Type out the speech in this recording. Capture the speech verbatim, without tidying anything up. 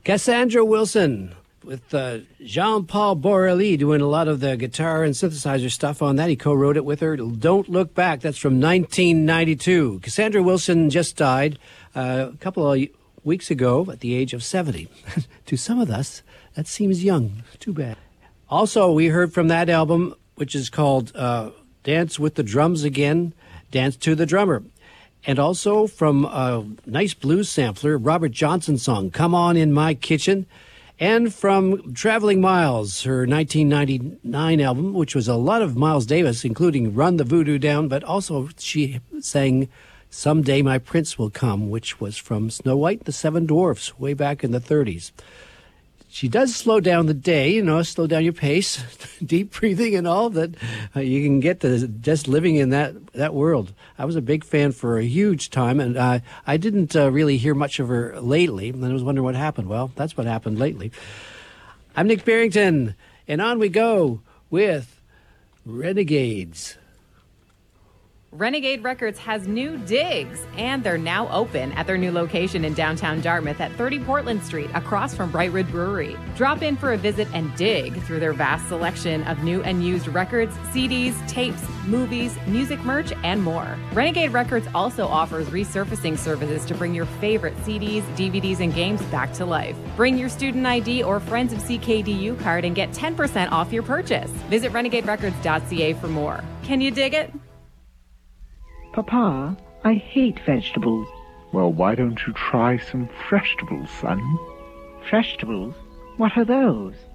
Cassandra Wilson with uh, Jean-Paul Borelli doing a lot of the guitar and synthesizer stuff on that. He co-wrote it with her. Don't Look Back. That's from nineteen ninety-two. Cassandra Wilson just died uh, a couple of weeks ago at the age of seventy. To some of us, that seems young. Too bad. Also, we heard from that album, which is called uh, Dance with the Drums Again, Dance to the Drummer. And also from a nice blues sampler, Robert Johnson's song, Come On In My Kitchen. And from Traveling Miles, her nineteen ninety-nine album, which was a lot of Miles Davis, including Run the Voodoo Down, but also she sang Someday My Prince Will Come, which was from Snow White and the Seven Dwarfs way back in the thirties. She does slow down the day, you know, slow down your pace, deep breathing and all that. Uh, you can get to just living in that, that world. I was a big fan for a huge time, and uh, I didn't uh, really hear much of her lately, and I was wondering what happened. Well, that's what happened lately. I'm Nick Barrington, and on we go with Renegades. Renegade Records has new digs, and they're now open at their new location in downtown Dartmouth at thirty Portland Street, across from Bright Red Brewery. Drop in for a visit and dig through their vast selection of new and used records, C Ds, tapes, movies, music merch, and more. Renegade Records also offers resurfacing services to bring your favorite C Ds, D V Ds, and games back to life. Bring your student I D or Friends of C K D U card and get ten percent off your purchase. Visit renegade records dot c a for more. Can you dig it? Papa, I hate vegetables. Well, why don't you try some freshtables, son? Freshtables? What are those?